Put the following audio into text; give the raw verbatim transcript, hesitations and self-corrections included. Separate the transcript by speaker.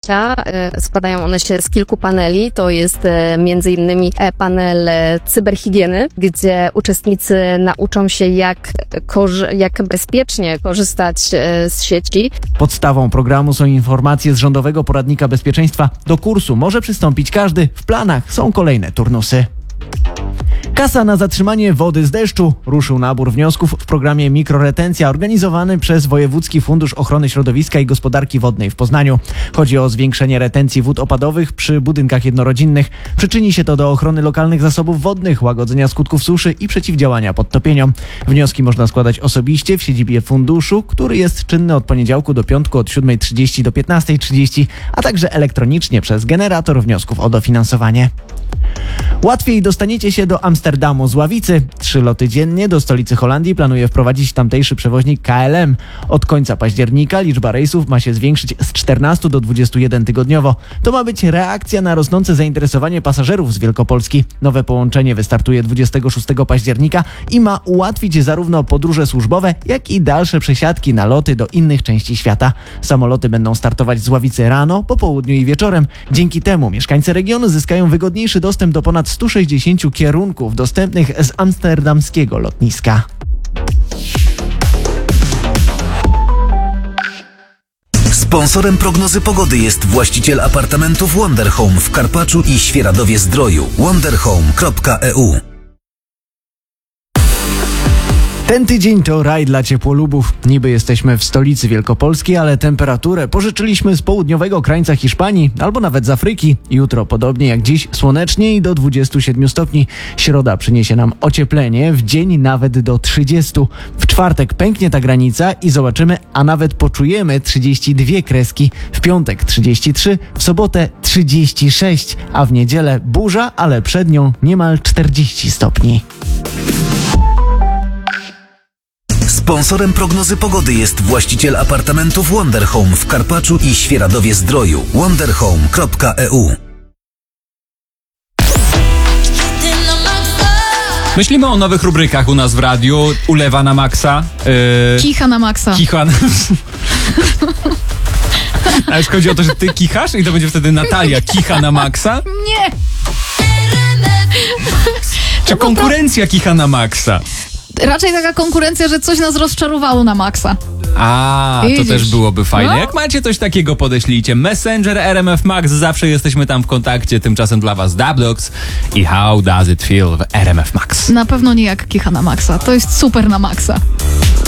Speaker 1: zajęcia. Składają one się z kilku paneli. To jest między innymi panel cyberhigieny, gdzie uczestnicy nauczą się jak, korzy- jak bezpiecznie korzystać z sieci.
Speaker 2: Podstawą programu są informacje z Rządowego Poradnika Bezpieczeństwa. Do kursu może przystąpić każdy. W planach są kolejne turnusy. Kasa na zatrzymanie wody z deszczu. Ruszył nabór wniosków w programie Mikroretencja organizowany przez Wojewódzki Fundusz Ochrony Środowiska i Gospodarki Wodnej w Poznaniu. Chodzi o zwiększenie retencji wód opadowych przy budynkach jednorodzinnych. Przyczyni się to do ochrony lokalnych zasobów wodnych, łagodzenia skutków suszy i przeciwdziałania podtopieniom. Wnioski można składać osobiście w siedzibie funduszu, który jest czynny od poniedziałku do piątku od siódmej trzydzieści do piętnastej trzydzieści, a także elektronicznie przez generator wniosków o dofinansowanie. Łatwiej dostaniecie się do Amsterdamu z Ławicy. Trzy loty dziennie do stolicy Holandii planuje wprowadzić tamtejszy przewoźnik K L M. Od końca października liczba rejsów ma się zwiększyć z czternastu do dwudziestu jeden tygodniowo. To ma być reakcja na rosnące zainteresowanie pasażerów z Wielkopolski. Nowe połączenie wystartuje dwudziestego szóstego października i ma ułatwić zarówno podróże służbowe, jak i dalsze przesiadki na loty do innych części świata. Samoloty będą startować z Ławicy rano, po południu i wieczorem. Dzięki temu mieszkańcy regionu zyskają wygodniejszy dostęp do ponad stu sześćdziesięciu kierunków dostępnych z amsterdamskiego lotniska.
Speaker 3: Sponsorem prognozy pogody jest właściciel apartamentów Wonder Home w Karpaczu i Świeradowie-Zdroju. wonderhome kropka e u.
Speaker 2: Ten tydzień to raj dla ciepłolubów. Niby jesteśmy w stolicy Wielkopolski, ale temperaturę pożyczyliśmy z południowego krańca Hiszpanii albo nawet z Afryki. Jutro, podobnie jak dziś, słonecznie i do dwudziestu siedmiu stopni. Środa przyniesie nam ocieplenie, w dzień nawet do trzydziestu. W czwartek pęknie ta granica i zobaczymy, a nawet poczujemy trzydzieści dwie kreski. W piątek trzydzieści trzy, w sobotę trzydzieści sześć, a w niedzielę burza, ale przed nią niemal czterdzieści stopni.
Speaker 3: Sponsorem prognozy pogody jest właściciel apartamentów Wonder Home w Karpaczu i Świeradowie-Zdroju. wonderhome kropka e u.
Speaker 4: Myślimy o nowych rubrykach u nas w radiu. Ulewa na maksa. Yy...
Speaker 5: Kicha na maksa.
Speaker 4: Kicha na... A już chodzi o to, że ty kichasz i to będzie wtedy Natalia kicha na maksa?
Speaker 5: Nie!
Speaker 4: Czy konkurencja kicha na maksa?
Speaker 5: Raczej taka konkurencja, że coś nas rozczarowało na maksa.
Speaker 4: A,
Speaker 5: Widzisz?
Speaker 4: to też byłoby fajne.
Speaker 5: No?
Speaker 4: Jak macie coś takiego, podeślijcie. Messenger R M F Max, zawsze jesteśmy tam w kontakcie. Tymczasem dla was Dubdogs i How Does It Feel w R M F Max.
Speaker 5: Na pewno nie jak kicha na maksa. To jest super na maksa.